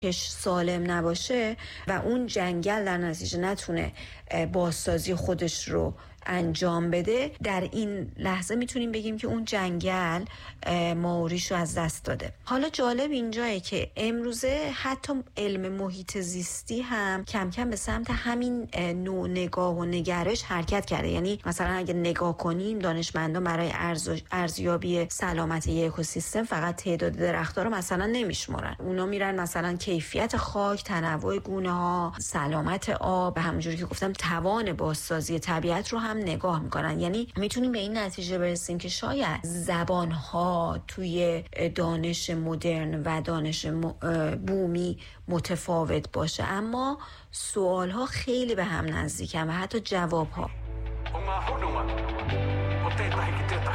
سالم نباشه و اون جنگل در نتیجه نتونه بازسازی خودش رو انجام بده، در این لحظه میتونیم بگیم که اون جنگل ماوریش رو از دست داده. حالا جالب اینجایه که امروزه حتی علم محیط زیستی هم کم کم به سمت همین نوع نگاه و نگرش حرکت کرده. یعنی مثلا اگه نگاه کنیم، دانشمندان برای ارزیابی سلامت یک اکوسیستم فقط تعداد درخت‌ها رو مثلا نمیشمارن، اونا میرن مثلا کیفیت خاک، تنوع گونه‌ها، سلامت آب، به همونجوری که گفتم توان بازسازی طبیعت رو هم نگاه میکنن. یعنی میتونیم به این نتیجه برسیم که شاید زبانها توی دانش مدرن و دانش بومی متفاوت باشه، اما سوالها خیلی به هم نزدیکن و حتی جوابها.